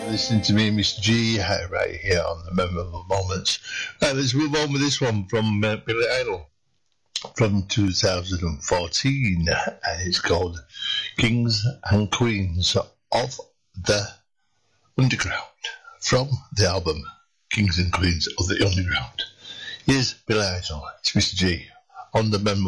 Listening to me, Mr. G, right here on the Memorable Moments. Right, let's move on with this one from Billy Idol from 2014. And it's called Kings and Queens of the Underground from the album Kings and Queens of the Underground. Here's Billy Idol. It's Mr. G on the Memorable